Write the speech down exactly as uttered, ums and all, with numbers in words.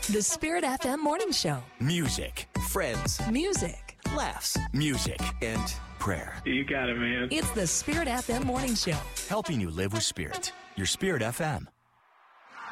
The Spirit F M Morning Show. Music, friends, Music. laughs, music, and prayer. You got it, man. It's the Spirit F M Morning Show. Helping you live with Spirit. Your Spirit F M.